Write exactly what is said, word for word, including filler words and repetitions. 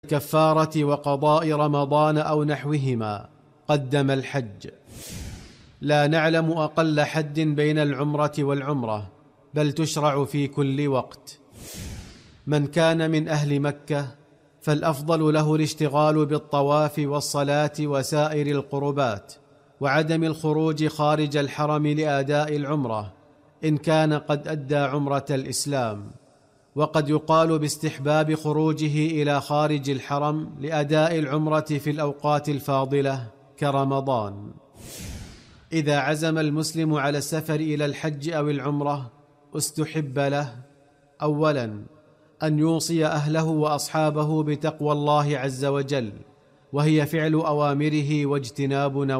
الكفارة وقضاء رمضان أو نحوهما قدم الحج. لا نعلم أقل حد بين العمرة والعمرة، بل تشرع في كل وقت. من كان من أهل مكة فالأفضل له الاشتغال بالطواف والصلاة وسائر القربات، وعدم الخروج خارج الحرم لأداء العمرة إن كان قد أدى عمرة الإسلام. وقد يقال باستحباب خروجه إلى خارج الحرم لأداء العمرة في الأوقات الفاضلة كرمضان. إذا عزم المسلم على السفر إلى الحج أو العمرة استحب له: أولاً أن يوصي أهله وأصحابه بتقوى الله عز وجل، وهي فعل أوامره واجتناب نواهيه.